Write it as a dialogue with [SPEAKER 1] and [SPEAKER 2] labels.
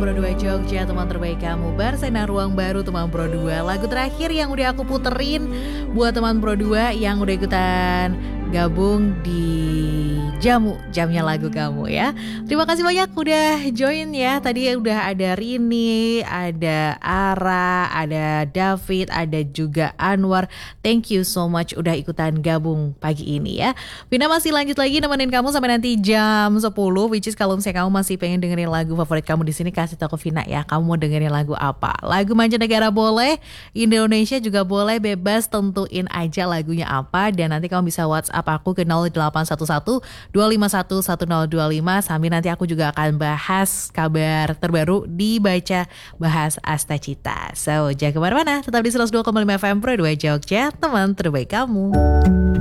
[SPEAKER 1] Pro 2 Jogja, teman terbaik kamu. Barsena Ruang Baru teman Pro 2. Lagu terakhir yang udah aku puterin buat teman Pro 2 yang udah ikutan gabung di jamnya lagu kamu ya. Terima kasih banyak udah join ya. Tadi udah ada Rini, ada Ara, ada David, ada juga Anwar. Thank you so much udah ikutan gabung pagi ini ya. Vina masih lanjut lagi nemenin kamu sampai nanti jam 10, which is kalau misalnya kamu masih pengen dengerin lagu favorit kamu di sini, kasih tau ke Vina ya. Kamu mau dengerin lagu apa? Lagu mancanegara boleh, Indonesia juga boleh, bebas tentuin aja lagunya apa. Dan nanti kamu bisa WhatsApp aku ke 0811 251 1025. Sambil nanti aku juga akan bahas kabar terbaru di Baca Bahas Asta Cita. So jangan kemana-mana, tetap di 102,5 FM Pro 2 Jogja, teman terbaik kamu.